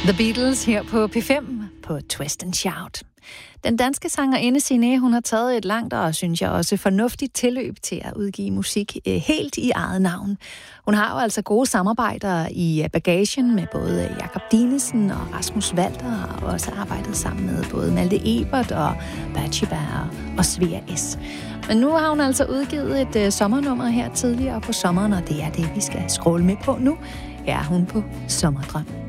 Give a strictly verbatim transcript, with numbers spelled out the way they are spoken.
The Beatles her på P fem på Twist and Shout. Den danske sangerinde Signe, hun har taget et langt og, synes jeg også, fornuftigt tilløb til at udgive musik eh, helt i eget navn. Hun har jo altså gode samarbejder i bagagen med både Jakob Dinesen og Rasmus Walter, og har også arbejdet sammen med både Malte Ebert og Batsheba og Svea S. Men nu har hun altså udgivet et uh, sommernummer her tidligere på sommeren, og det er det, vi skal scrolle med på nu. Her er hun på Sommerdrøm.